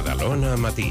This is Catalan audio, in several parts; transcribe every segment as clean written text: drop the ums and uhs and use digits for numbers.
Badalona Matí.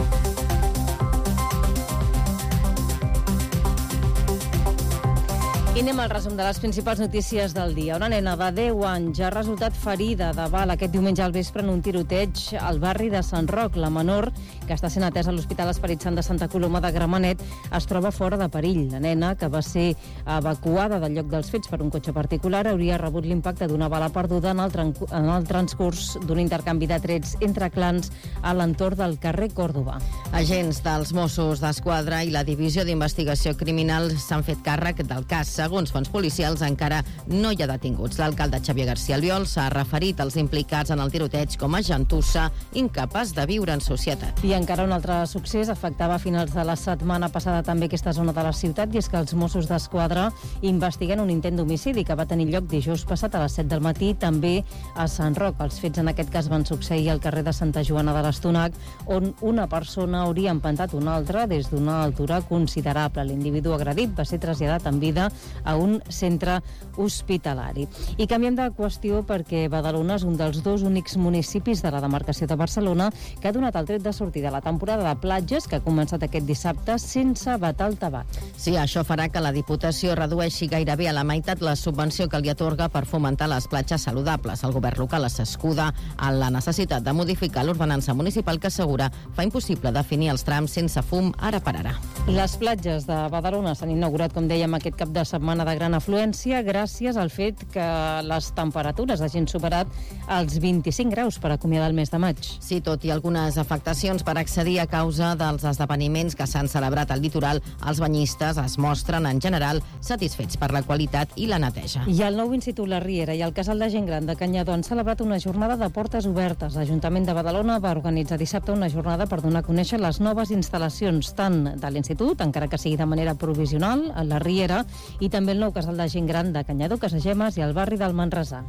I anem al resum de les principals notícies del dia. Una nena de 10 anys ha resultat ferida de bala aquest diumenge al vespre en un tiroteig al barri de Sant Roc. La menor, que està sent atesa a l'Hospital Esperit Sant de Santa Coloma de Gramenet, es troba fora de perill. La nena, que va ser evacuada del lloc dels fets per un cotxe particular, hauria rebut l'impacte d'una bala perduda en el transcurs d'un intercanvi de trets entre clans a l'entorn del carrer Còrdova. Agents dels Mossos d'Esquadra i la Divisió d'Investigació Criminal s'han fet càrrec del cas. Segons fonts policials, encara no hi ha detinguts. L'alcalde Xavier García Albiol s'ha referit als implicats en el tiroteig com a gentussa, incapaç de viure en societat. I encara un altre succés afectava a finals de la setmana passada també aquesta zona de la ciutat, i és que els Mossos d'Esquadra investiguen un intent d'homicidi que va tenir lloc dijous passat a les 7 del matí, també a Sant Roc. Els fets en aquest cas van succeir al carrer de Santa Joana de l'Estonac, on una persona hauria empentat una altra des d'una altura considerable. L'individu agredit va ser traslladat en vida a un centre hospitalari. I canviem de qüestió perquè Badalona és un dels dos únics municipis de la demarcació de Barcelona que ha donat el tret de sortida a la temporada de platges que ha començat aquest dissabte sense vetar el tabac. Sí, això farà que la Diputació redueixi gairebé a la meitat la subvenció que li atorga per fomentar les platges saludables. El govern local s'escuda en la necessitat de modificar l'ordenança municipal que assegura fa impossible definir els trams sense fum ara per ara. Les platges de Badalona s'han inaugurat, com dèiem, aquest cap de setmana de gran afluència gràcies al fet que les temperatures hagin superat els 25 graus per acomiadar el mes de maig. Sí, tot i algunes afectacions per accedir a causa dels esdeveniments que s'han celebrat al litoral, els banyistes es mostren en general satisfets per la qualitat i la neteja. I el nou Institut La Riera i el Casal de Gent Gran de Canyadó han celebrat una jornada de portes obertes. L'Ajuntament de Badalona va organitzar dissabte una jornada per donar a conèixer les noves instal·lacions tant de l'Institut, encara que sigui de manera provisional, a La Riera, i també el nou Casal de Gent Gran de Canyadó, Casagemes i el barri del Manresà.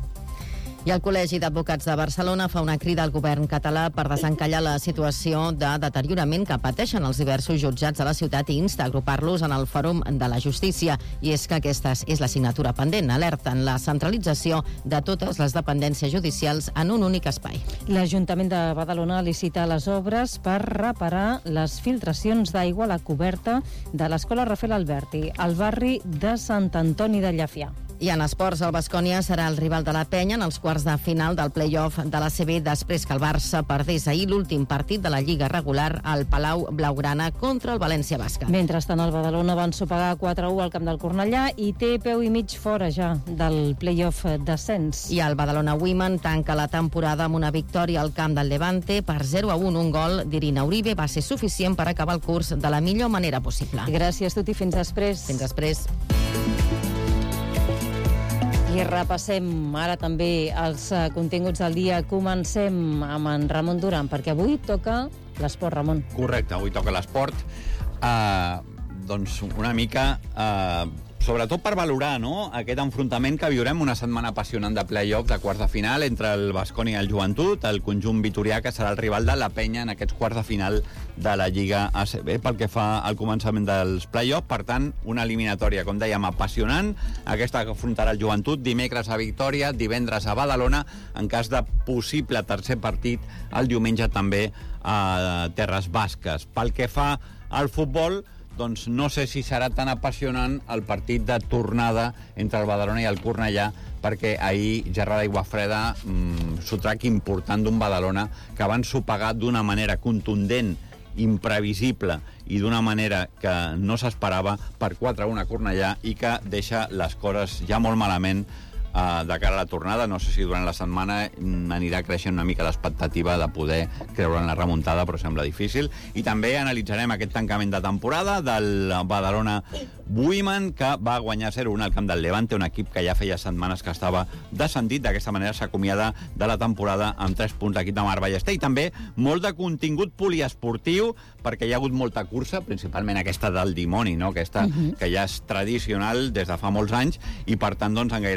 I el Col·legi d'Advocats de Barcelona fa una crida al govern català per desencallar la situació de deteriorament que pateixen els diversos jutjats de la ciutat i insta a agrupar-los en el Fòrum de la Justícia. I és que aquesta és l'assignatura pendent. Alerten la centralització de totes les dependències judicials en un únic espai. L'Ajuntament de Badalona licita les obres per reparar les filtracions d'aigua a la coberta de l'Escola Rafael Alberti, al barri de Sant Antoni de Llafià. I en esports, el Baskonia serà el rival de la Penya en els quarts de final del play-off de l'ACB després que el Barça perdés ahir l'últim partit de la Lliga regular al Palau Blaugrana contra el València Bàsquet. Mentrestant, el Badalona va ensopegar 4-1 al camp del Cornellà i té peu i mig fora ja del play-off d'ascens. I el Badalona Women tanca la temporada amb una victòria al camp del Levante per 0-1. Un gol d'Irina Uribe va ser suficient per acabar el curs de la millor manera possible. Gràcies, Tuti. Fins després. Fins després. I repassem ara també els continguts del dia. Comencem amb en Ramon Duran, perquè avui toca l'esport, Ramon. Correcte, avui toca l'esport. Doncs una mica... sobretot per valorar, no?, aquest enfrontament que viurem, una setmana apassionant de play-off, de quarts de final, entre el Baskonia i el Joventut, el conjunt vitorià, que serà el rival de la Penya en aquests quarts de final de la Lliga ACB, pel que fa al començament dels play-off. Per tant, una eliminatòria, com dèiem, apassionant. Aquesta que afrontarà el Joventut dimecres a Victòria, divendres a Badalona, en cas de possible tercer partit, el diumenge també a Terres Basques. Pel que fa al futbol, doncs no sé si serà tan apassionant el partit de tornada entre el Badalona i el Cornellà, perquè ahir gerrada d'aigua freda, sotrac important d'un Badalona que va ensopegar d'una manera contundent, imprevisible i d'una manera que no s'esperava per 4-1 a Cornellà i que deixa les coses ja molt malament de cara a la tornada. No sé si durant la setmana anirà creixent una mica l'expectativa de poder creure en la remuntada, però sembla difícil. I també analitzarem aquest tancament de temporada del Badalona Women, que va guanyar 0-1 al camp del Levante, un equip que ja feia setmanes que estava descendit. D'aquesta manera s'acomiada de la temporada amb 3 punts l'equip de Mar Ballester. I també molt de contingut poliesportiu, perquè hi ha hagut molta cursa, principalment aquesta del dimoni, no?, aquesta que ja és tradicional des de fa molts anys, i per tant, doncs, en gairebé més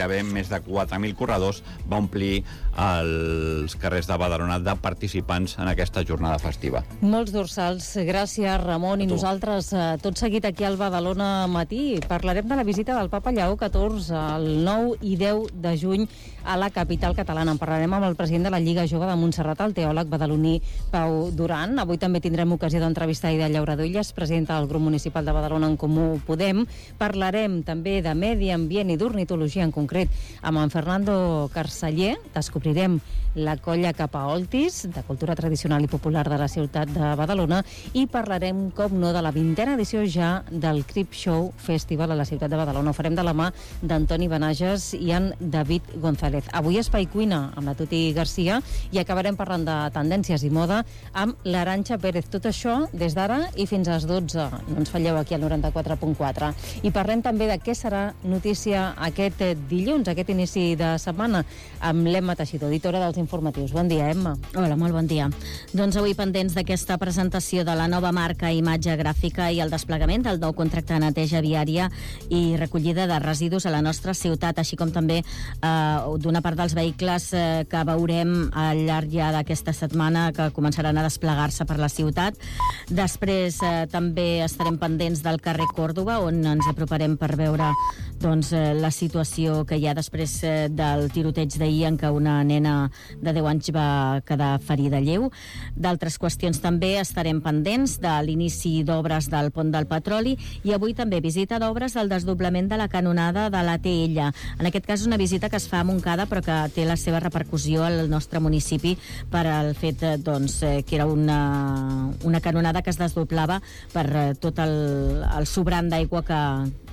més de 4.000 corredors, va omplir els carrers de Badalona de participants en aquesta jornada festiva. Molts dorsals. Gràcies, Ramon. I nosaltres, tot seguit aquí al Badalona Matí, parlarem de la visita del Papa Lleó XIV el 9 i 10 de juny a la capital catalana. En parlarem amb el president de la Lliga Jove de Montserrat, el teòleg badaloní Pau Duran. Avui també tindrem ocasió d'entrevistar Ida Llauradó-Illas, presidenta del grup municipal de Badalona en Comú Podem. Parlarem també de medi ambient i d'ornitologia en concret amb en Fernando Carceller. Descobrirem la colla cap a Oltis, de cultura tradicional i popular de la ciutat de Badalona, i parlarem, com no, de la 20a edició ja del Crip Show Festival a la ciutat de Badalona. Ho farem de la mà d'Antoni Benages i en David González. Avui Espai Cuina amb la Tuti Garcia i acabarem parlant de tendències i moda amb l'Arantxa Pérez. Tot això des d'ara i fins às 12. No ens falleu aquí al 94.4. I parlem també de què serà notícia aquest dilluns, aquest inici de setmana, amb l'Emma Teixidor, editora dels informatius. Bon dia, Emma. Hola, molt bon dia. Doncs avui pendents d'aquesta presentació de la nova marca imatge gràfica i el desplegament del nou contracte de neteja viària i recollida de residus a la nostra ciutat, així com també d'una part dels vehicles que veurem al llarg ja d'aquesta setmana que començaran a desplegar-se per la ciutat. Després també estarem pendents del carrer Còrdova, on ens aproparem per veure la situació que hi ha després del tiroteig d'ahir en què una nena de 10 anys va quedar ferida lleu. D'altres qüestions també estarem pendents de l'inici d'obres del Pont del Petroli i avui també visita d'obres del desdoblament de la canonada de l'ATL. En aquest cas una visita que es fa a Montcada però que té la seva repercussió al nostre municipi per al fet que era una canonada que es desdoblava per tot el sobrant d'aigua que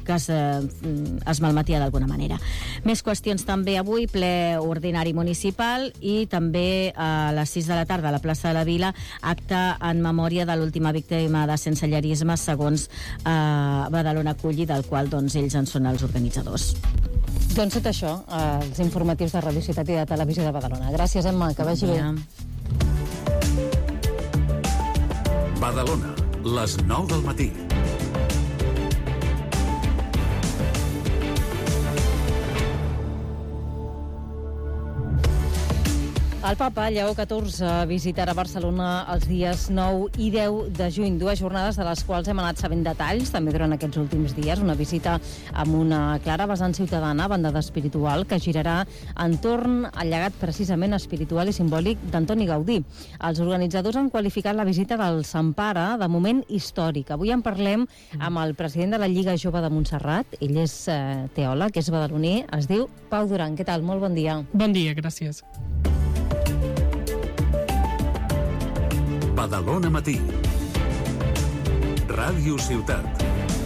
es malmetia d'alguna manera. Més qüestions també avui, ple ordinari municipal i també a les 6 de la tarda a la plaça de la Vila, acte en memòria de l'última víctima de sensellarisme segons Badalona Aculli, del qual ells en són els organitzadors. Doncs tot això, els informatius de Radio Ciutat i de Televisió de Badalona. Gràcies, Emma, que vagi bé. Badalona, les 9 del matí. El papa Lleó XIV visitarà Barcelona els dies 9 i 10 de juny, dues jornades de les quals hem anat sabent detalls també durant aquests últims dies. Una visita amb una clara vessant ciutadana, bandada espiritual, que girarà entorn al llegat precisament espiritual i simbòlic d'Antoni Gaudí. Els organitzadors han qualificat la visita del Sant Pare de moment històric. Avui en parlem amb el president de la Lliga Jove de Montserrat. Ell és teòleg, és badaloní, es diu Pau Duran. Què tal? Molt bon dia. Bon dia, gràcies. Badalona Matí. Ràdio Ciutat.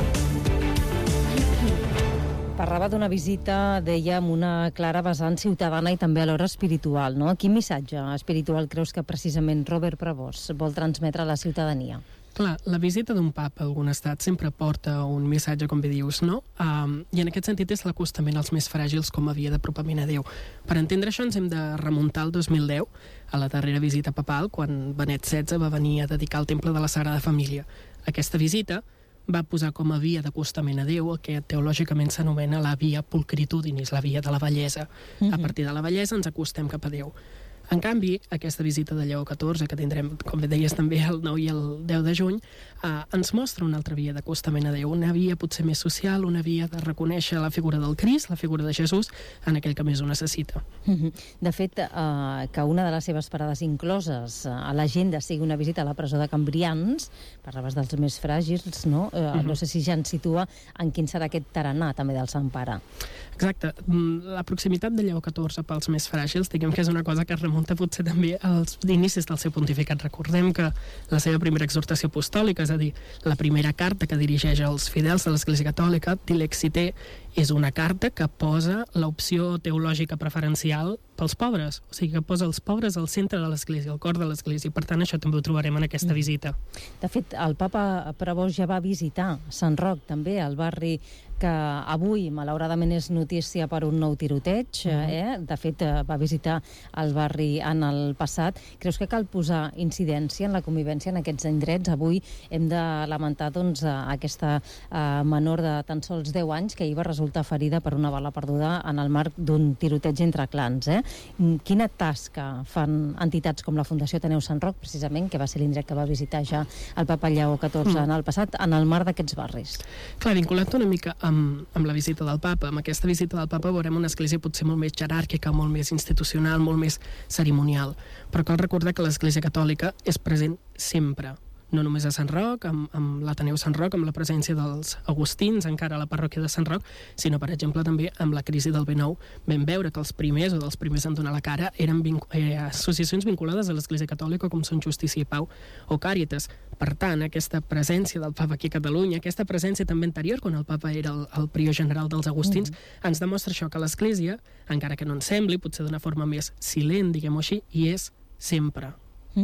Parlava d'una visita, deia, amb una clara vessant ciutadana i també alhora espiritual, no? Quin missatge espiritual creus que precisament Robert Prevós vol transmetre a la ciutadania? Clar, la visita d'un papa a algun estat sempre porta un missatge, com bé dius, no? I en aquest sentit és l'acostament als més fràgils com a via d'apropament a Déu. Per entendre això ens hem de remuntar al 2010, a la darrera visita papal, quan Benet XVI va venir a dedicar el Temple de la Sagrada Família. Aquesta visita va posar com a via d'acostament a Déu el que teològicament s'anomena la via pulcritudinis, la via de la bellesa. A partir de la bellesa ens acostem cap a Déu. En canvi, aquesta visita de Lleó XIV, que tindrem, com bé deies, també el 9 i el 10 de juny, ens mostra una altra via d'acostament a Déu, una via potser més social, una via de reconèixer la figura del Crist, la figura de Jesús, en aquell que més ho necessita. De fet, que una de les seves parades incloses a l'agenda sigui una visita a la presó de Cambrians, parlaves dels més fràgils, no? No sé si ja ens situa en quin serà aquest tarannà també del Sant Pare. Exacte. La proximitat de Lleó XIV pels més fràgils, diguem que és una cosa que es remunta potser també als inicis del seu pontificat. Recordem que la seva primera exhortació apostòlica, és a dir, la primera carta que dirigeix als fidels de l'Església Catòlica, Dilexite, és una carta que posa l'opció teològica preferencial pels pobres, o sigui que posa els pobres al centre de l'Església, al cor de l'Església, i per tant això també ho trobarem en aquesta visita. De fet, el papa Prevós ja va visitar Sant Roc, també, al barri que avui, malauradament, és notícia per un nou tiroteig. De fet, va visitar el barri en el passat. Creus que cal posar incidència en la convivència en aquests indrets? Avui hem de lamentar aquesta menor de tan sols 10 anys que ahir va resultar ferida per una bala perduda en el marc d'un tiroteig entre clans. Quina tasca fan entitats com la Fundació Ateneu Sant Roc, precisament, que va ser l'indret que va visitar ja el papa Lleó XIV en el passat, en el marc d'aquests barris? Clar, vinculat una mica amb la visita del papa, amb aquesta visita del papa veurem una església potser molt més jeràrquica, molt més institucional, molt més cerimonial. Però cal recordar que l'església catòlica és present sempre, no només a Sant Roc, amb l'Ateneu Sant Roc, amb la presència dels agustins, encara a la parròquia de Sant Roc, sinó, per exemple, també amb la crisi del B9 vam veure que els primers en donar la cara eren associacions vinculades a l'Església Catòlica com són Justícia i Pau o Càritas. Per tant, aquesta presència del papa aquí a Catalunya, aquesta presència també anterior, quan el papa era el prior general dels agustins, ens demostra això, que l'Església, encara que no ens sembli, potser d'una forma més silent, diguem-ho així, hi és sempre.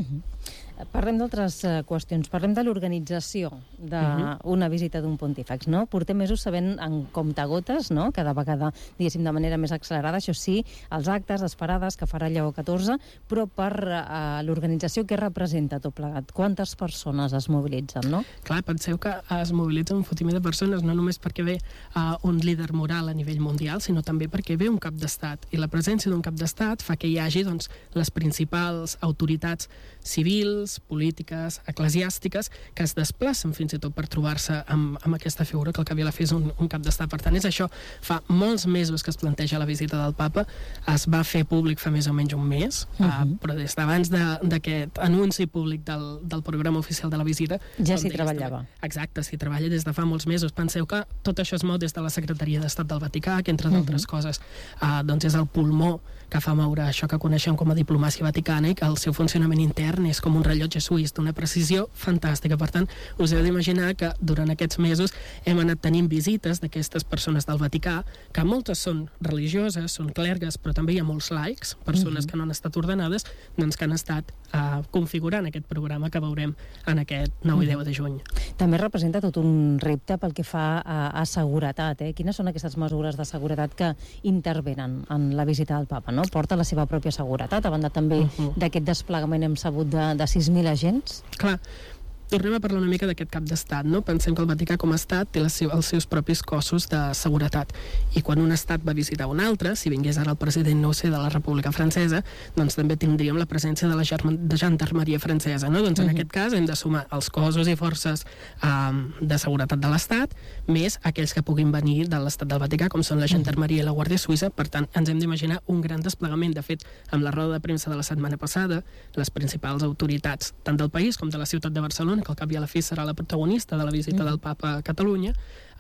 Parlem d'altres qüestions. Parlem de l'organització d'una visita d'un pontífex, no? Portem mesos sabent en comptagotes, no?, cada vegada, diguéssim, de manera més accelerada, això sí, els actes, les parades que farà Lleó XIV, però per l'organització, què representa tot plegat? Quantes persones es mobilitzen, no? Clar, penseu que es mobilitzen un fotimer de persones, no només perquè ve un líder moral a nivell mundial, sinó també perquè ve un cap d'estat. I la presència d'un cap d'estat fa que hi hagi, doncs, les principals autoritats civils, polítiques, eclesiàstiques, que es desplacen fins i tot per trobar-se amb aquesta figura que al cap i a la fi és un cap d'estat. Per tant, és això. Fa molts mesos que es planteja la visita del papa, es va fer públic fa més o menys un mes, però des d'abans d'aquest anunci públic del programa oficial de la visita... Ja s'hi treballava. Exacte, s'hi treballa des de fa molts mesos. Penseu que tot això es mou des de la Secretaria d'Estat del Vaticà, que entre d'altres coses doncs és el pulmó que fa moure això que coneixem com a diplomàcia vaticana i que el seu funcionament intern és com un rellotge suís d'una precisió fantàstica. Per tant, us heu d'imaginar que durant aquests mesos hem anat tenint visites d'aquestes persones del Vaticà, que moltes són religioses, són clergues, però també hi ha molts laics, persones que no han estat ordenades, doncs que han estat configurant aquest programa que veurem en aquest 9 i 10 de juny. També representa tot un repte pel que fa a seguretat. Quines són aquestes mesures de seguretat que intervenen en la visita del papa, no? Porta la seva pròpia seguretat, a banda també d'aquest desplegament hem sabut de 6.000 agents? Clar, tornem a parlar una mica d'aquest cap d'estat, no? Pensem que el Vaticà com a estat té els seus propis cossos de seguretat, i quan un estat va visitar un altre, si vingués ara el president, no ho sé, de la República Francesa, doncs també tindríem la presència de la gendarmeria francesa, no? Doncs en aquest cas hem de sumar els cossos i forces de seguretat de l'estat, més aquells que puguin venir de l'estat del Vaticà, com són la gendarmeria i la Guàrdia Suïssa. Per tant, ens hem d'imaginar un gran desplegament. De fet, amb la roda de premsa de la setmana passada, les principals autoritats, tant del país com de la ciutat de Barcelona, que al cap i a la fi serà la protagonista de la visita del papa a Catalunya,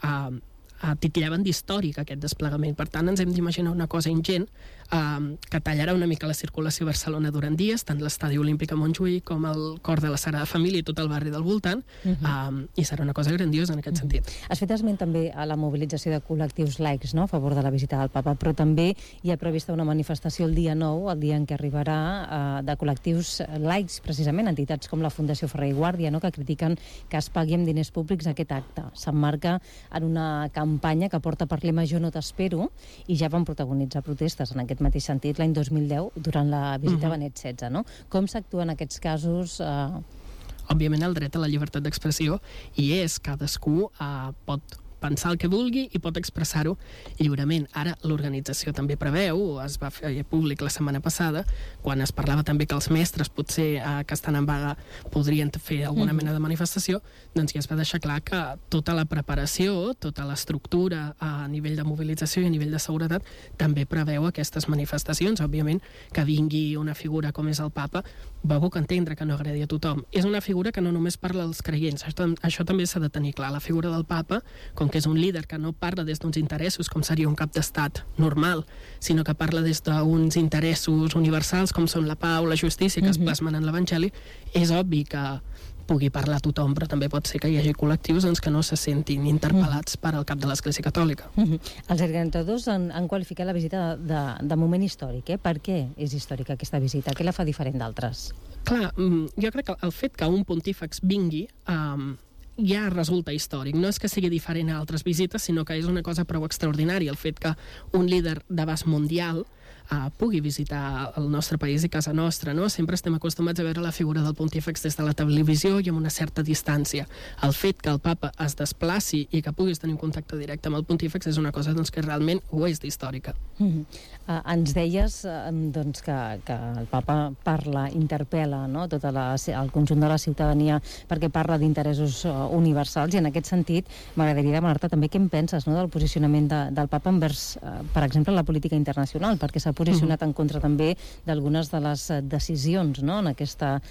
titillaven d'històric aquest desplegament. Per tant, ens hem d'imaginar una cosa ingent que tallarà una mica la circulació a Barcelona durant dies, tant l'Estadi Olímpic a Montjuïc com el Cor de la Sagrada Família i tot el barri del voltant, i serà una cosa grandiosa en aquest sentit. Has fet esment també a la mobilització de col·lectius laics, no?, a favor de la visita del papa, però també hi ha prevista una manifestació el dia 9, el dia en què arribarà, de col·lectius laics, precisament, entitats com la Fundació Ferrer i Guàrdia, no?, que critiquen que es pagui amb diners públics aquest acte. S'emmarca en una campanya que porta per lema Jo no t'espero, i ja van protagonitzar protestes en aquest mateix sentit l'any 2010 durant la visita a Benet XVI, no? Com s'actua en aquests casos? Òbviament el dret a la llibertat d'expressió hi és, cadascú pot pensar el que vulgui i pot expressar-ho lliurement. Ara l'organització també preveu, es va fer públic la setmana passada, quan es parlava també que els mestres potser que estan en vaga podrien fer alguna mena de manifestació, doncs ja es va deixar clar que tota la preparació, tota l'estructura a nivell de mobilització i a nivell de seguretat també preveu aquestes manifestacions. Òbviament que vingui una figura com és el papa, va que entendre que no agradi a tothom. És una figura que no només parla als creients, això també s'ha de tenir clar. La figura del papa, com que és un líder que no parla des d'uns interessos com seria un cap d'estat normal, sinó que parla des d'uns interessos universals com són la pau, la justícia, que es plasmen en l'Evangeli, és obvi que pugui parlar a tothom, però també pot ser que hi hagi col·lectius que no se sentin interpel·lats per al cap de l'Església Catòlica. Els organitzadors han qualificat la visita de moment històric. Per què és històrica aquesta visita? Què la fa diferent d'altres? Clar, jo crec que el fet que un pontífex vingui ja resulta històric. No és que sigui diferent a altres visites, sinó que és una cosa prou extraordinària, el fet que un líder d'abast mundial pugui visitar el nostre país i casa nostra, no? Sempre estem acostumats a veure la figura del pontífex des de la televisió i amb una certa distància. El fet que el papa es desplaci i que puguis tenir un contacte directe amb el pontífex és una cosa que realment ho és d'històrica. Ens deies que el papa parla, interpel·la, no? Tot el conjunt de la ciutadania perquè parla d'interessos universals, i en aquest sentit m'agradaria demanar-te també què en penses, no? Del posicionament del papa envers, per exemple, la política internacional, perquè s'ha posicionat en contra també d'algunes de les decisions, no? en aquesta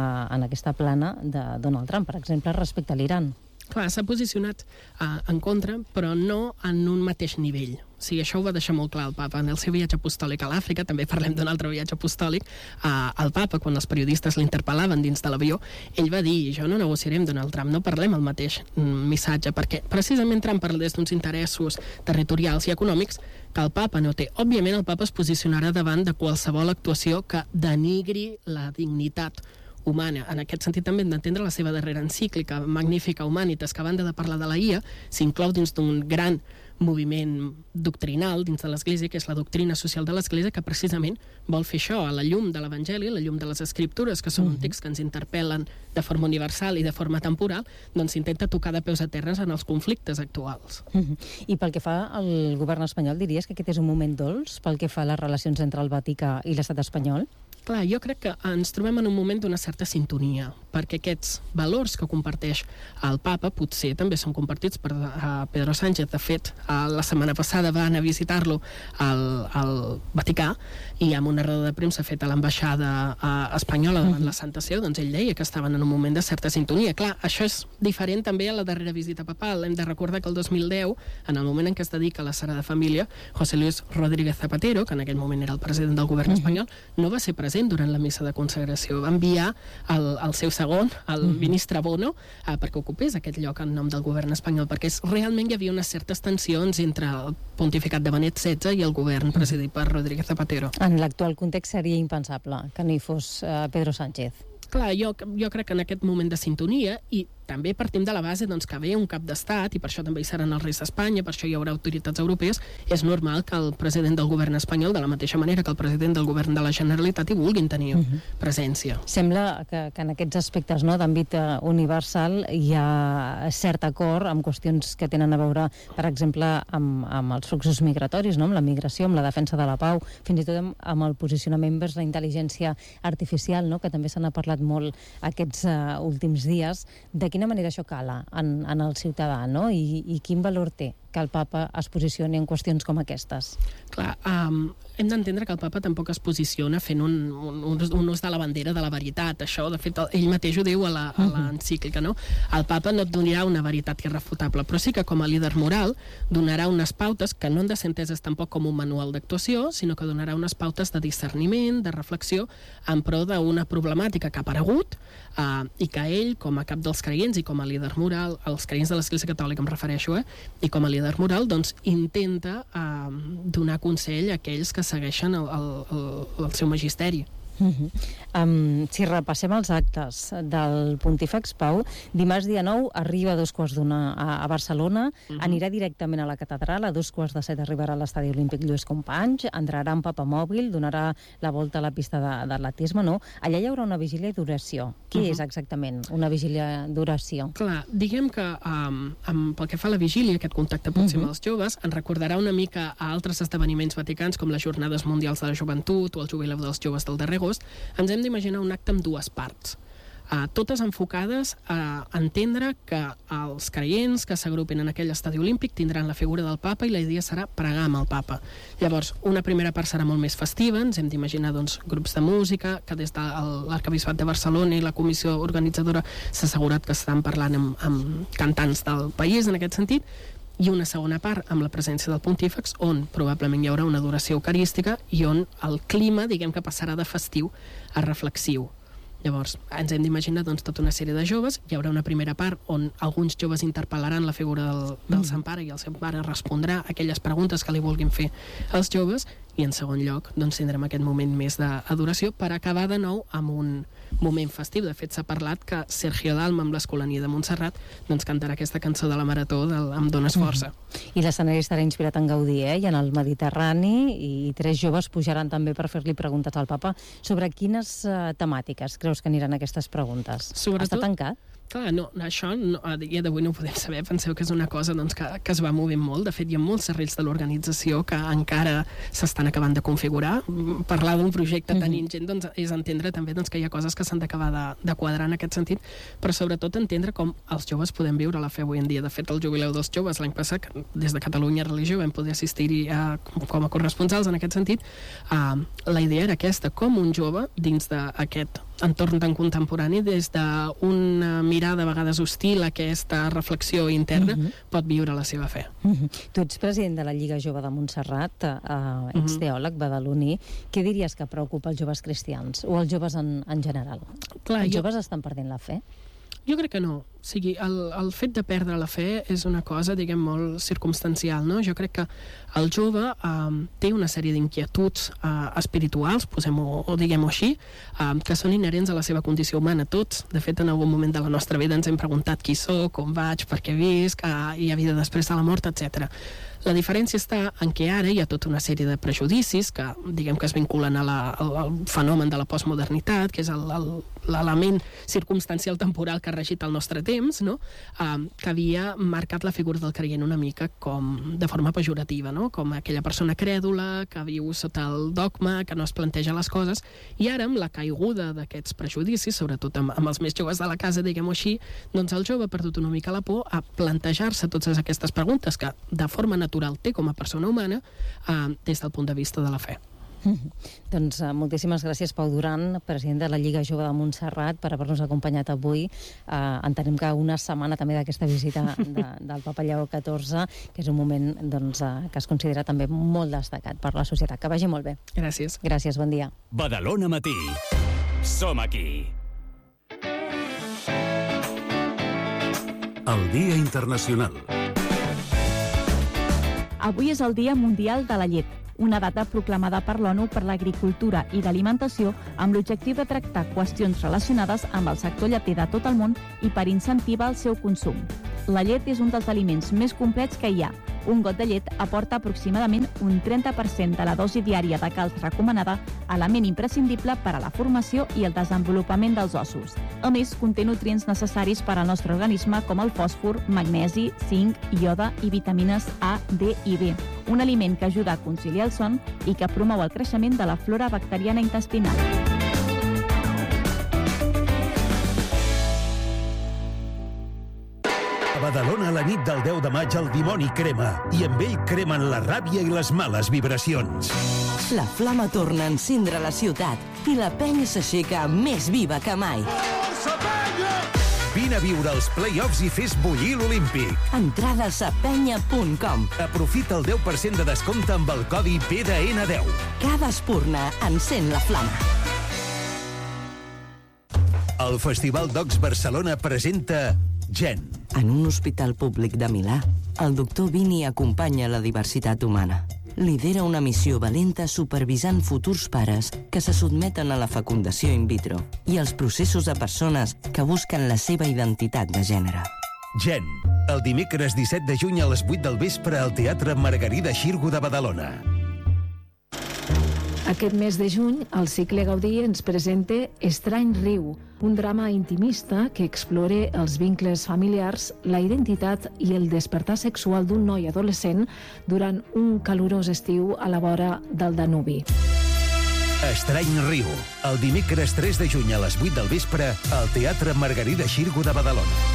plana de Donald Trump, per exemple, respecte a l'Iran. Clar, s'ha posicionat en contra, però no en un mateix nivell. O sigui, això ho va deixar molt clar el papa. En el seu viatge apostòlic a l'Àfrica, també parlem d'un altre viatge apostòlic, el papa, quan els periodistes l'interpel·laven dins de l'avió, ell va dir, jo no negociaré amb Donald Trump, no parlem el mateix missatge, perquè precisament Trump parla des d'uns interessos territorials i econòmics que el papa no té. Òbviament, el papa es posicionarà davant de qualsevol actuació que denigri la dignitat humana. En aquest sentit també hem d'entendre la seva darrera encíclica, Magnificat Humanitas, que a banda de parlar de la IA, s'inclou dins d'un gran moviment doctrinal dins de l'Església, que és la doctrina social de l'Església, que precisament vol fer això, a la llum de l'Evangeli, a la llum de les Escriptures, que són un text que ens interpel·len de forma universal i de forma temporal, doncs s'intenta tocar de peus a terres en els conflictes actuals. I pel que fa al govern espanyol, diries que aquest és un moment dolç pel que fa a les relacions entre el Vaticà i l'estat espanyol? Clar, jo crec que ens trobem en un moment d'una certa sintonia, perquè aquests valors que comparteix el papa potser també són compartits per Pedro Sánchez. De fet, la setmana passada va anar a visitar-lo al Vaticà i amb una roda de premsa feta a l'ambaixada espanyola davant la Santa Seu, doncs ell deia que estaven en un moment de certa sintonia. Clar, això és diferent també a la darrera visita papal. Hem de recordar que el 2010, en el moment en què es dedica a la Sagrada Família, José Luis Rodríguez Zapatero, que en aquell moment era el president del govern espanyol, no va ser present durant la missa de consagració. Va enviar el seu segon, el ministre Bono, perquè ocupés aquest lloc en nom del govern espanyol, perquè realment hi havia unes certes tensions entre el pontificat de Benet XVI i el govern presidit per Rodríguez Zapatero. En l'actual context seria impensable que no hi fos Pedro Sánchez. Clar, jo crec que en aquest moment de sintonia, i també partim de la base que ve un cap d'estat, i per això també hi seran els reis d'Espanya, per això hi haurà autoritats europees, és normal que el president del govern espanyol, de la mateixa manera que el president del govern de la Generalitat, hi vulguin tenir presència. Sembla que en aquests aspectes d'àmbit universal hi ha cert acord amb qüestions que tenen a veure, per exemple, amb els fluxos migratoris, amb la migració, amb la defensa de la pau, fins i tot amb el posicionament vers la intel·ligència artificial, que també se n'ha parlat molt aquests últims dies. De quina manera això cala en el ciutadà, i quin valor té que el papa es posicioni en qüestions com aquestes? Clar, hem d'entendre que el papa tampoc es posiciona fent un ús de la bandera de la veritat. Això, de fet, ell mateix ho diu a l'encíclica, no? El papa no et donarà una veritat irrefutable, però sí que com a líder moral donarà unes pautes que no han de ser enteses tampoc com un manual d'actuació, sinó que donarà unes pautes de discerniment, de reflexió, en pro d'una problemàtica que ha aparegut i que ell, com a cap dels creients i com a líder moral, els creients de l'Església Catòlica em refereixo, i com a líder moral, doncs intenta donar consell a aquells que segueixen el seu magisteri. Si repassem els actes del Pontífex Pau, dimarts dia 9 arriba a 2:15 a Barcelona, anirà directament a la catedral, a 2:15 arribarà a l'Estadi Olímpic Lluís Companys, entrarà en papamòbil, donarà la volta a la pista d'atletisme, allà hi haurà una vigília d'oració. Què és exactament una vigília d'oració? Clar, diguem que pel que fa a la vigília, aquest contacte potser amb els joves, ens recordarà una mica a altres esdeveniments vaticans com les Jornades Mundials de la Joventut o el Jubileu dels Joves del darrer agost. Ens hem d'imaginar un acte amb dues parts, totes enfocades a entendre que els creients que s'agrupen en aquell estadi olímpic tindran la figura del papa i la idea serà pregar amb el papa. Llavors, una primera part serà molt més festiva, ens hem d'imaginar grups de música, que des de l'Arquebisbat de Barcelona i la comissió organitzadora s'ha assegurat que estan parlant amb cantants del país en aquest sentit, i una segona part amb la presència del pontífex, on probablement hi haurà una adoració eucarística i on el clima, diguem que passarà de festiu a reflexiu. Llavors, ens hem d'imaginar tota una sèrie de joves, hi haurà una primera part on alguns joves interpel·laran la figura del Sant Pare i el Sant Pare respondrà a aquelles preguntes que li vulguin fer als joves, i en segon lloc tindrem aquest moment més d'adoració per acabar de nou amb un moment festiu. De fet, s'ha parlat que Sergio Dalma, amb l'Escolania de Montserrat, doncs cantarà aquesta cançó de la Marató Em dones força. I l'escenari estarà inspirat en Gaudí, i en el Mediterrani, i 3 joves pujaran també per fer-li preguntes al papa. Sobre quines temàtiques creus que aniran aquestes preguntes? Està tancat? Clar, no, això a dia d'avui no ho podem saber. Penseu que és una cosa doncs, que es va movent molt. De fet, hi ha molts serrells de l'organització que encara s'estan acabant de configurar. Parlar d'un projecte tan ingent doncs, és entendre també doncs, que hi ha coses que s'han d'acabar de quadrar en aquest sentit, però sobretot entendre com els joves podem viure la fe avui en dia. De fet, el jubileu dels joves l'any passat, des de Catalunya Religió, vam poder assistir-hi com a corresponsals en aquest sentit. La idea era aquesta, com un jove dins d'aquest entorn tan contemporani, des d'una mirada a vegades hostil a aquesta reflexió interna, pot viure la seva fe. Tu ets president de la Lliga Jove de Montserrat, ets teòleg badaloní. Què diries que preocupa els joves cristians o els joves en general? Els joves estan perdent la fe? Jo crec que no. O sigui, el fet de perdre la fe és una cosa, diguem, molt circumstancial, no? Jo crec que el jove té una sèrie d'inquietuds espirituals, posem-ho o diguem-ho així, que són inherents a la seva condició humana. Tots, de fet, en algun moment de la nostra vida ens hem preguntat qui soc, on vaig, per què visc, hi ha vida després de la mort, etc. La diferència està en què ara hi ha tota una sèrie de prejudicis que, diguem, que es vinculen al fenomen de la postmodernitat, que és l'element circumstancial temporal que ha regit el nostre temps, no? Que havia marcat la figura del creient una mica com de forma pejorativa, no? Com aquella persona crèdula que viu sota el dogma, que no es planteja les coses, i ara amb la caiguda d'aquests prejudicis, sobretot amb els més joves de la casa, diguem-ho així, doncs el jove ha perdut una mica la por a plantejar-se totes aquestes preguntes que de forma natural té com a persona humana des del punt de vista de la fe. Doncs moltíssimes gràcies, Pau Duran, president de la Lliga Jove de Montserrat, per haver-nos acompanyat avui. Entenem que una setmana també d'aquesta visita del Papa Lleó XIV, que és un moment doncs, que es considera també molt destacat per la societat. Que vagi molt bé. Gràcies. Gràcies, bon dia. Badalona Matí. Som aquí. El Dia Internacional. Avui és el Dia Mundial de la Llet, una data proclamada per l'ONU per l'Agricultura i l'Alimentació amb l'objectiu de tractar qüestions relacionades amb el sector lleter de tot el món i per incentivar el seu consum. La llet és un dels aliments més complets que hi ha. Un got de llet aporta aproximadament un 30% de la dosi diària de calç recomanada, element imprescindible per a la formació i el desenvolupament dels ossos. A més, conté nutrients necessaris per al nostre organisme com el fòsfor, magnesi, zinc, ioda i vitamines A, D i B. Un aliment que ajuda a conciliar el son i que promou el creixement de la flora bacteriana intestinal. A Badalona, la nit del 10 de maig, el dimoni crema, i amb ell cremen la ràbia i les males vibracions. La flama torna a encendre la ciutat i la penya s'aixeca més viva que mai. Vine a viure els play-offs i fes bullir l'Olímpic. Entrades a penya.com. Aprofita el 10% de descompte amb el codi PDN10. Cada espurna encén la flama. El Festival Docs Barcelona presenta Gen. En un hospital públic de Milà, el doctor Vini acompanya la diversitat humana. Lidera una missió valenta supervisant futurs pares que se sotmeten a la fecundació in vitro i els processos de persones que busquen la seva identitat de gènere. Gen. El dimecres 17 de juny a les 8 del vespre al Teatre Margarida Xirgu de Badalona. Aquest mes de juny, el cicle Gaudí ens presenta Estrany riu, un drama intimista que explora els vincles familiars, la identitat i el despertar sexual d'un noi adolescent durant un calorós estiu a la vora del Danubi. Estrany riu, el dimecres 3 de juny a les 8 del vespre al Teatre Margarida Xirgu de Badalona.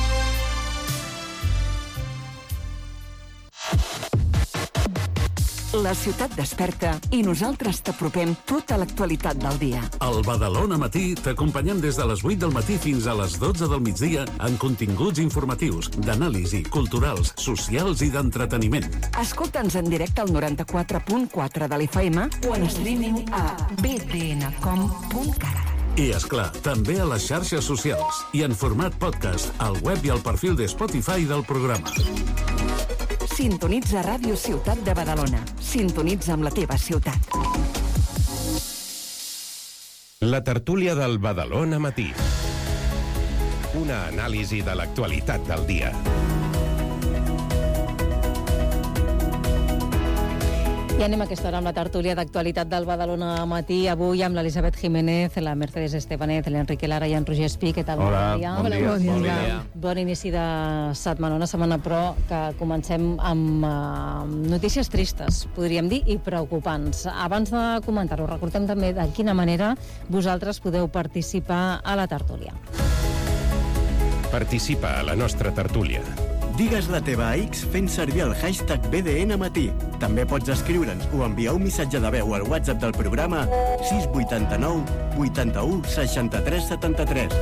La ciutat desperta i nosaltres t'apropem tota l'actualitat del dia. Al Badalona Matí t'acompanyem des de les 8 del matí fins a les 12 del migdia en continguts informatius, d'anàlisi, culturals, socials i d'entreteniment. Escolta'ns en directe al 94.4 de l'FM o en streaming a btn.com.cat. I, esclar, també a les xarxes socials i en format podcast al web i al perfil de Spotify del programa. Sintonitza Ràdio Ciutat de Badalona. Sintonitza amb la teva ciutat. La tertúlia del Badalona Matí. Una anàlisi de l'actualitat del dia. I anem a aquesta hora amb la tertúlia d'actualitat del Badalona Matí. Avui amb l'Elisabet Jiménez, la Mercedes Estebanet, l'Enrique Lara i en Roger Espí. Què tal? Hola, bon dia. Bon dia. Bon inici de setmana. Una setmana, però, que comencem amb notícies tristes, podríem dir, i preocupants. Abans de comentar-ho, recordem també de quina manera vosaltres podeu participar a la tertúlia. Participa a la nostra tertúlia. Digues la teva a X fent servir el hashtag BDNmatí. També pots escriure'ns o enviar un missatge de veu al WhatsApp del programa 689 81 63 73.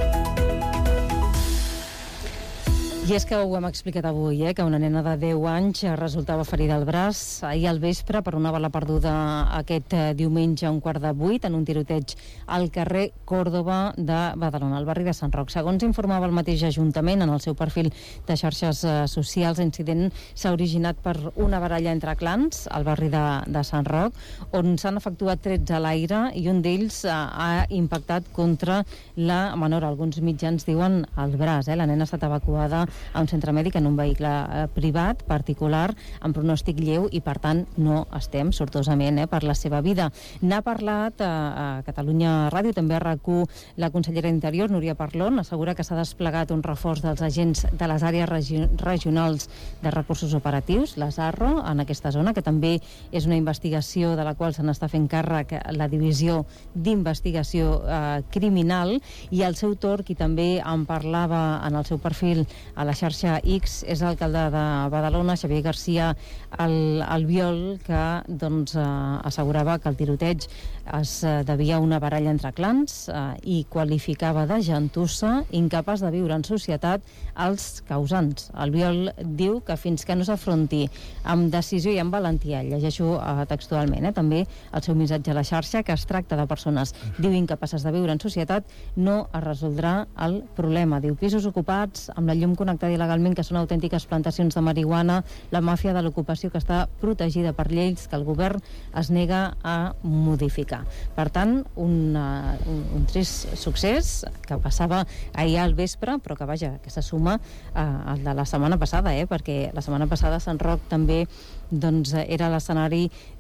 I és que ho hem explicat avui, que una nena de 10 anys resultava ferida al braç ahir al vespre per una bala perduda aquest diumenge a 7:15 en un tiroteig al carrer Còrdova de Badalona, al barri de Sant Roc. Segons informava el mateix Ajuntament en el seu perfil de xarxes socials, l'incident s'ha originat per una baralla entre clans al barri de Sant Roc, on s'han efectuat trets a l'aire i un d'ells ha impactat contra la menor. Alguns mitjans diuen al braç. La nena ha estat evacuada a un centre mèdic en un vehicle privat, particular, amb pronòstic lleu i, per tant, no estem, sortosament, per la seva vida. N'ha parlat a Catalunya Ràdio, també a RAC1, la consellera d'Interior, Núria Parlon, assegura que s'ha desplegat un reforç dels agents de les àrees regionals de recursos operatius, les ARRO, en aquesta zona, que també és una investigació de la qual se n'està fent càrrec la Divisió d'Investigació Criminal, i al seu torn, qui també en parlava en el seu perfil a la xarxa X, és l'alcalde de Badalona, Xavier García Albiol, que assegurava que el tiroteig es devia a una baralla entre clans i qualificava de gentussa, incapaç de viure en societat, els causants. Albiol diu que fins que no s'afronti amb decisió i amb valentia, llegeixo textualment, també el seu missatge a la xarxa, que es tracta de persones, diu, incapaces de viure en societat, no es resoldrà el problema. Diu, pisos ocupats amb la llum connectada il·legalment, que són autèntiques plantacions de marihuana, la màfia de l'ocupació que està protegida per lleis que el govern es nega a modificar. Per tant, un trist succés que passava ahir al vespre, però que, vaja, que se suma al de la setmana passada, perquè la setmana passada Sant Roc també era l'escenari